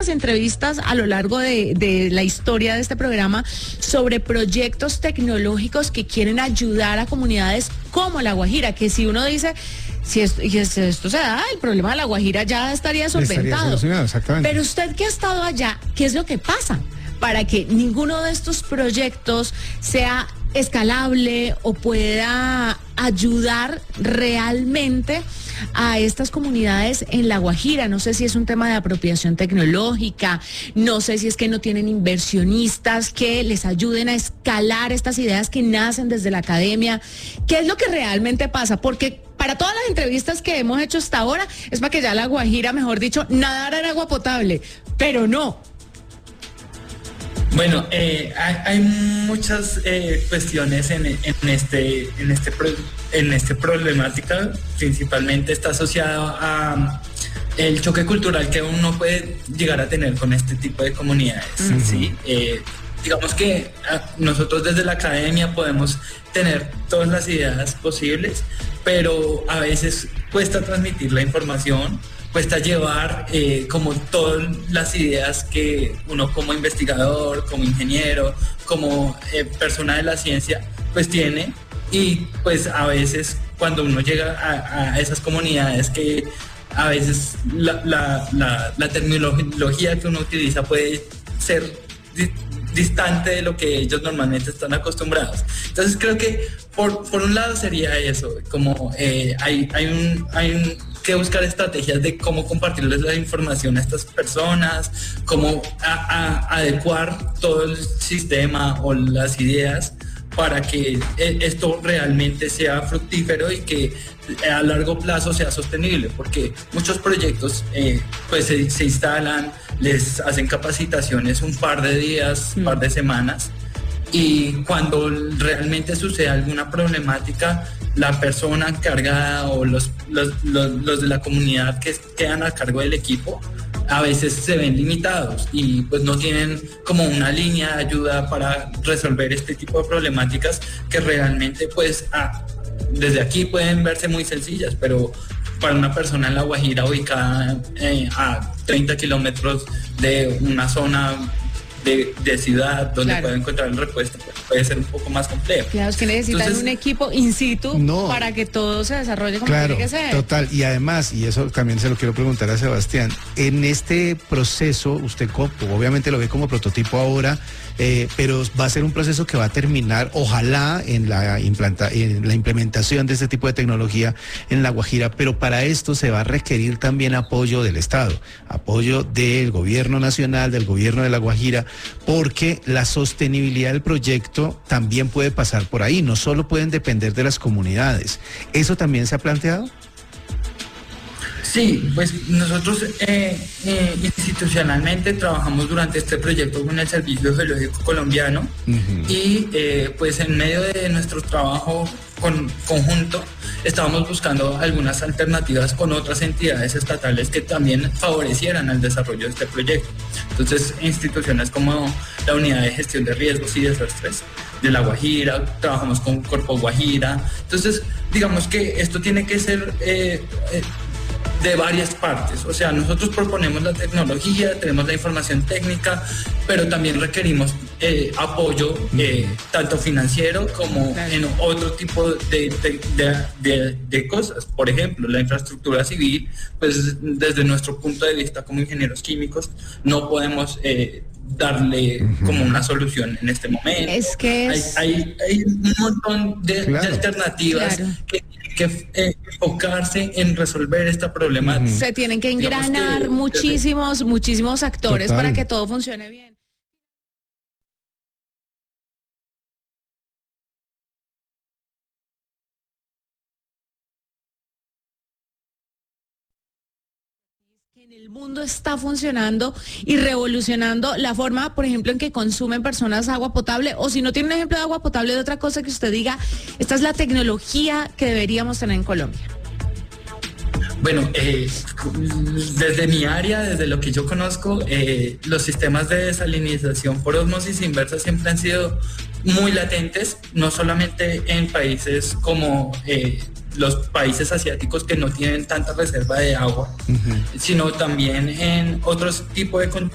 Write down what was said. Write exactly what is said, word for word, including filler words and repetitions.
muchísimas entrevistas a lo largo de, de la historia de este programa sobre proyectos tecnológicos que quieren ayudar a comunidades como La Guajira, que si uno dice, si esto, si esto se da, el problema de La Guajira ya estaría solventado. Estaría exactamente. Pero usted que ha estado allá, ¿qué es lo que pasa para que ninguno de estos proyectos sea escalable o pueda ayudar realmente a estas comunidades en La Guajira? No sé si es un tema de apropiación tecnológica, no sé si es que no tienen inversionistas que les ayuden a escalar estas ideas que nacen desde la academia. ¿Qué es lo que realmente pasa? Porque para todas las entrevistas que hemos hecho hasta ahora es para que ya La Guajira, mejor dicho, nadara en agua potable, pero no. Bueno, eh, hay, hay muchas eh, cuestiones en, en este en este pro, en este problemática. Principalmente está asociado a el choque cultural que uno puede llegar a tener con este tipo de comunidades. Uh-huh. ¿Sí? Eh, digamos que a, nosotros desde la academia podemos tener todas las ideas posibles, pero a veces cuesta transmitir la información, cuesta llevar eh, como todas las ideas que uno como investigador, como ingeniero, como eh, persona de la ciencia, pues tiene, y pues a veces cuando uno llega a, a esas comunidades que a veces la, la, la, la terminología que uno utiliza puede ser di- distante de lo que ellos normalmente están acostumbrados. Entonces creo que por, por un lado sería eso, como eh, hay, hay un... Hay un que buscar estrategias de cómo compartirles la información a estas personas, cómo a, a, adecuar todo el sistema o las ideas para que esto realmente sea fructífero y que a largo plazo sea sostenible, porque muchos proyectos eh, pues se, se instalan, les hacen capacitaciones un par de días, un par de semanas, y cuando realmente sucede alguna problemática, la persona encargada o los, los, los, los de la comunidad que quedan a cargo del equipo a veces se ven limitados y pues no tienen como una línea de ayuda para resolver este tipo de problemáticas que realmente pues ah, desde aquí pueden verse muy sencillas, pero para una persona en La Guajira ubicada eh, a treinta kilómetros de una zona De, de ciudad donde claro. puede encontrar el repuesto, pues puede ser un poco más complejo. Claro, es que necesitan Entonces, un equipo in situ no, para que todo se desarrolle como claro, tiene que ser. Total, y además, y eso también se lo quiero preguntar a Sebastián, en este proceso, usted obviamente lo ve como prototipo ahora, eh, pero va a ser un proceso que va a terminar, ojalá, en la, implanta, en la implementación de este tipo de tecnología en La Guajira, pero para esto se va a requerir también apoyo del Estado, apoyo del gobierno nacional, del gobierno de La Guajira, porque la sostenibilidad del proyecto también puede pasar por ahí, no solo pueden depender de las comunidades. ¿Eso también se ha planteado? Sí, pues nosotros eh, eh, institucionalmente trabajamos durante este proyecto con el Servicio Geológico Colombiano uh-huh. y eh, pues en medio de nuestro trabajo con, conjunto estábamos buscando algunas alternativas con otras entidades estatales que también favorecieran el desarrollo de este proyecto. Entonces instituciones como la Unidad de Gestión de Riesgos y Desastres de La Guajira, trabajamos con Corpo Guajira. Entonces digamos que esto tiene que ser eh, eh, de varias partes, o sea, nosotros proponemos la tecnología, tenemos la información técnica, pero también requerimos eh, apoyo eh, tanto financiero como claro. en otro tipo de, de, de, de, de cosas. Por ejemplo, la infraestructura civil, pues desde nuestro punto de vista como ingenieros químicos no podemos eh, darle uh-huh. como una solución en este momento. Es que es... hay, hay, hay un montón de, claro. de alternativas claro. que que eh, enfocarse en resolver esta problemática. Se tienen que engranar que, muchísimos, muchísimos actores total. Para que todo funcione bien. En el mundo está funcionando y revolucionando la forma, por ejemplo, en que consumen personas agua potable, o si no tiene un ejemplo de agua potable, de otra cosa que usted diga, esta es la tecnología que deberíamos tener en Colombia. Bueno, eh, desde mi área, desde lo que yo conozco, eh, los sistemas de desalinización por ósmosis inversa siempre han sido muy latentes, no solamente en países como eh, los países asiáticos que no tienen tanta reserva de agua, uh-huh. sino también en otros tipos de